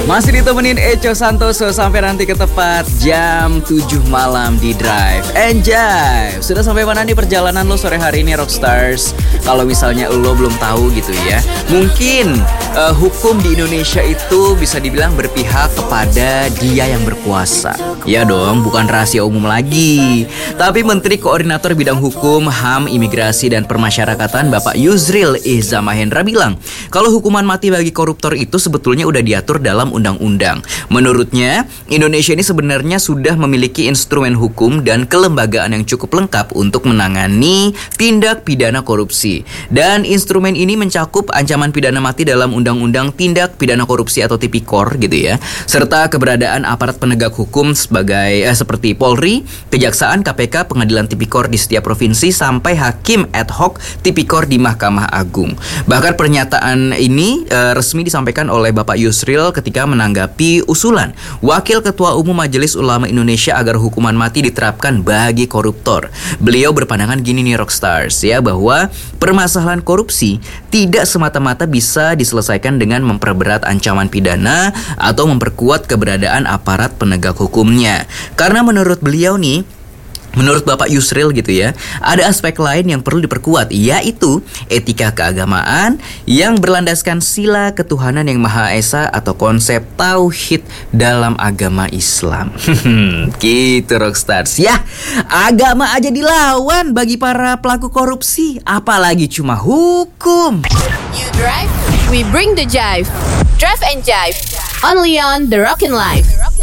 Masih ditemenin Eco Santoso sampai nanti ke tepat jam 7 malam di Drive and Jive. Sudah sampai mana nih perjalanan lo sore hari ini Rockstars? Kalau misalnya lo belum tahu gitu ya, mungkin hukum di Indonesia itu bisa dibilang berpihak kepada dia yang berkuasa. Ya dong, bukan rahasia umum lagi. Tapi Menteri Koordinator Bidang Hukum, HAM, Imigrasi dan Permasyarakatan Bapak Yusril Iza Mahendra bilang kalau hukuman mati bagi koruptor itu sebetulnya udah diatur dalam undang-undang. Menurutnya, Indonesia ini sebenarnya sudah memiliki instrumen hukum dan kelembagaan yang cukup lengkap untuk menangani tindak pidana korupsi. Dan instrumen ini mencakup ancaman pidana mati dalam Undang-Undang Tindak Pidana Korupsi atau Tipikor gitu ya, serta keberadaan aparat penegak hukum seperti Polri, Kejaksaan, KPK, Pengadilan Tipikor di setiap provinsi sampai hakim ad hoc Tipikor di Mahkamah Agung. Bahkan pernyataan ini resmi disampaikan oleh Bapak Yusril ketika menanggapi usulan Wakil Ketua Umum Majelis Ulama Indonesia agar hukuman mati diterapkan bagi koruptor. Beliau berpandangan gini nih Rockstars ya, bahwa permasalahan korupsi tidak semata-mata bisa diselesaikan dengan memperberat ancaman pidana atau memperkuat keberadaan aparat penegak hukumnya. Karena menurut beliau nih, menurut Bapak Yusril gitu ya, ada aspek lain yang perlu diperkuat, yaitu etika keagamaan yang berlandaskan sila ketuhanan yang Maha Esa atau konsep tauhid dalam agama Islam. Gitu Rockstars ya, agama aja dilawan bagi para pelaku korupsi, apalagi cuma hukum. You drive, we bring the jive. Drive and Jive, only on The Rockin' Life.